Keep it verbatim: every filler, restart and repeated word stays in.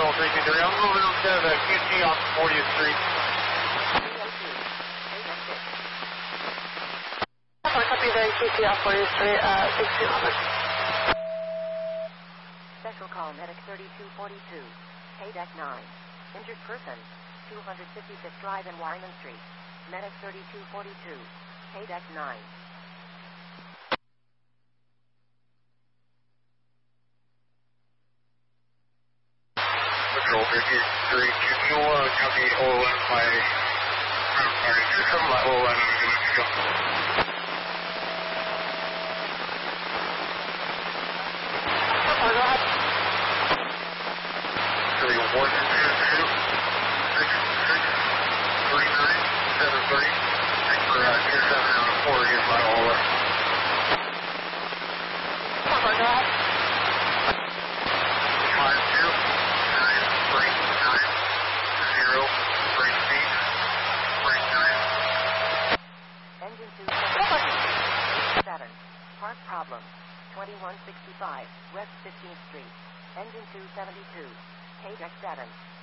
Control three two three. I'm moving them to the Q T off fortieth Street. Copy the Q T off fortieth Street, uh, sixteen hundred. Special call Medic thirty-two forty-two. K D E C nine. Injured person. two fifty-fifth Drive and Wyman Street. Medic thirty-two forty-two. K D E C nine. Control three two three. Can you uh, copy O L N by... I'm sorry, just some of my O L N I'm going to go. Oh, go ahead. Three one two two six six three nine seven three. Thanks for uh, two seven out of four against my O L N. Oh, go ahead. Five two nine three nine zero three eight three nine. Engine two seven. Part problem. twenty-one sixty-five West fifteenth Street. Engine two seventy-two. K D E C seven.